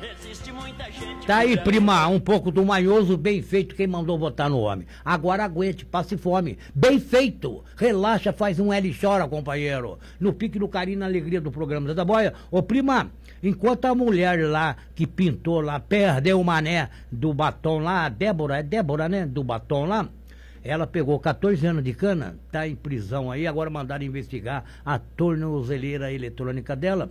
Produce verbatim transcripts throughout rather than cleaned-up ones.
Tá aí, prima, um pouco do manhoso, bem feito, quem mandou votar no homem. Agora aguente, passe fome. Bem feito. Relaxa, faz um L e chora, companheiro. No pique do carinho, na alegria do programa Zé da Boia. Ô, prima, enquanto a mulher lá que pintou lá, perdeu o mané do batom lá, Débora, é Débora, né? Do batom lá. Ela pegou quatorze anos de cana, tá em prisão aí, agora mandaram investigar a tornozeleira eletrônica dela.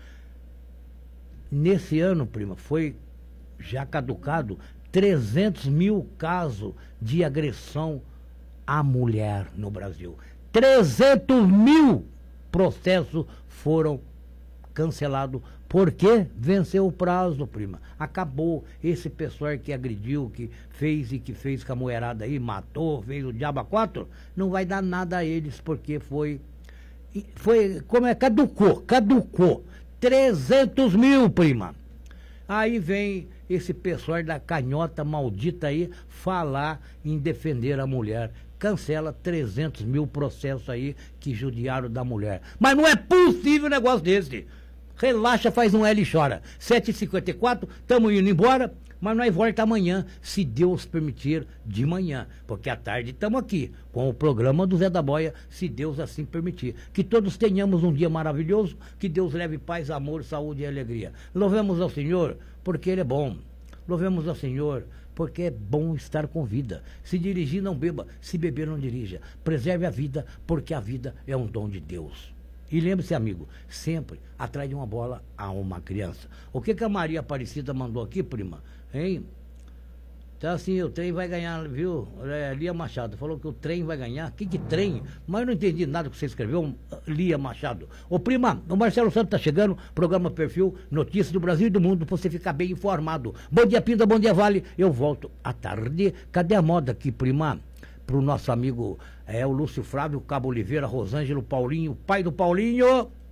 Nesse ano, prima, foi já caducado trezentos mil casos de agressão à mulher no Brasil. trezentos mil processos foram cancelados. Porque venceu o prazo, prima. Acabou. Esse pessoal que agrediu, que fez e que fez com a mulherada aí, matou, fez o diabo a quatro, não vai dar nada a eles, porque foi... Foi, como é? Caducou, caducou. trezentos mil, prima. Aí vem esse pessoal da canhota maldita aí falar em defender a mulher. Cancela trezentos mil processos aí que judiaram da mulher. Mas não é possível um negócio desse. Relaxa, faz um L e chora. sete e cinquenta e quatro, estamos indo embora, mas nós volta amanhã, se Deus permitir, de manhã. Porque à tarde estamos aqui, com o programa do Zé da Boia, se Deus assim permitir. Que todos tenhamos um dia maravilhoso, que Deus leve paz, amor, saúde e alegria. Louvemos ao Senhor, porque Ele é bom. Louvemos ao Senhor, porque é bom estar com vida. Se dirigir, não beba. Se beber, não dirija. Preserve a vida, porque a vida é um dom de Deus. E lembre-se, amigo, sempre atrás de uma bola há uma criança. O que que a Maria Aparecida mandou aqui, prima? Hein? Então assim, o trem vai ganhar, viu? É, Lia Machado falou que o trem vai ganhar. Que que trem? Mas eu não entendi nada que você escreveu, Lia Machado. Ô prima, o Marcelo Santos tá chegando, programa Perfil, notícias do Brasil e do mundo, pra você ficar bem informado. Bom dia, Pinda, bom dia, Vale. Eu volto à tarde. Cadê a moda aqui, prima? Pro nosso amigo, é o Lúcio Flávio, Cabo Oliveira, Rosângelo, Paulinho, pai do Paulinho.